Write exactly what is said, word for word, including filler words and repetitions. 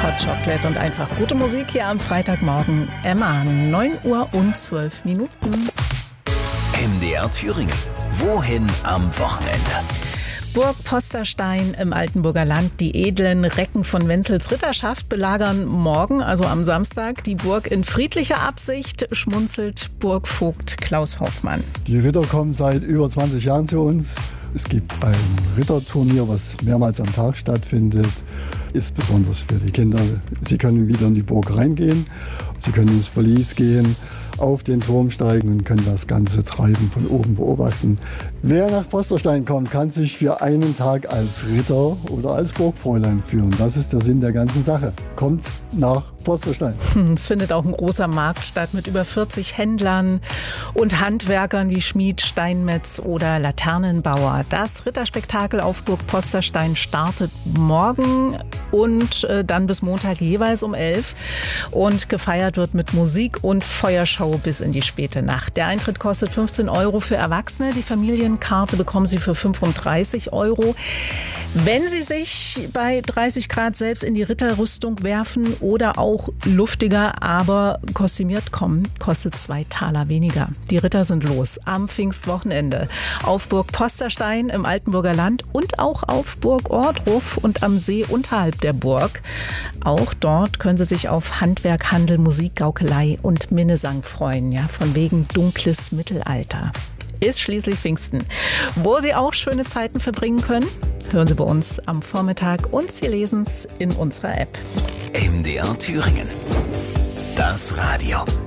Hot Chocolate und einfach gute Musik hier am Freitagmorgen. Emma, neun Uhr und zwölf Minuten. M D R Thüringen. Wohin am Wochenende? Burg Posterstein im Altenburger Land. Die edlen Recken von Wenzels Ritterschaft belagern morgen, also am Samstag, die Burg in friedlicher Absicht, schmunzelt Burgvogt Klaus Hoffmann. Die Ritter kommen seit über zwanzig Jahren zu uns. Es gibt ein Ritterturnier, was mehrmals am Tag stattfindet. Ist besonders für die Kinder. Sie können wieder in die Burg reingehen, sie können ins Verlies gehen, auf den Turm steigen und können das ganze Treiben von oben beobachten. Wer nach Posterstein kommt, kann sich für einen Tag als Ritter oder als Burgfräulein führen. Das ist der Sinn der ganzen Sache. Kommt nach Posterstein. Es findet auch ein großer Markt statt mit über vierzig Händlern und Handwerkern wie Schmied, Steinmetz oder Laternenbauer. Das Ritterspektakel auf Burg Posterstein startet morgen und äh, dann bis Montag jeweils um elf. Und gefeiert wird mit Musik und Feuershow bis in die späte Nacht. Der Eintritt kostet fünfzehn Euro für Erwachsene. Die Familienkarte bekommen Sie für fünfunddreißig Euro. Wenn Sie sich bei dreißig Grad selbst in die Ritterrüstung werfen oder auch luftiger, aber kostümiert kommen, kostet zwei Taler weniger. Die Ritter sind los am Pfingstwochenende auf Burg Posterstein im Altenburger Land und auch auf Burg Ohrdruf und am See unterhalb der Burg. Auch dort können Sie sich auf Handwerk, Handel, Musik, Gaukelei und Minnesang freuen, ja, von wegen dunkles Mittelalter. Ist schließlich Pfingsten. Wo Sie auch schöne Zeiten verbringen können, hören Sie bei uns am Vormittag und Sie lesen es in unserer App. M D R Thüringen. Das Radio.